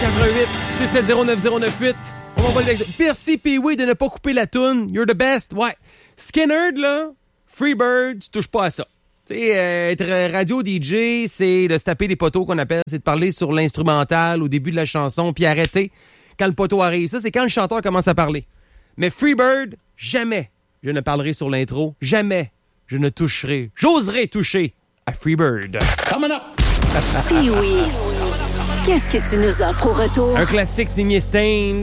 670-9098. On va envoyer l'exemple. Merci, Pee-Wee, de ne pas couper la toune. You're the best. Ouais. Skinner, là, Freebird, tu touches pas à ça. Tu sais, être radio DJ, c'est de se taper les poteaux qu'on appelle. C'est de parler sur l'instrumental au début de la chanson, puis arrêter quand le poteau arrive. Ça, c'est quand le chanteur commence à parler. Mais Freebird, jamais je ne parlerai sur l'intro. Jamais je ne toucherai, j'oserai toucher à Freebird. Coming up! Pee-Wee, qu'est-ce que tu nous offres au retour? Un classique signé Stain.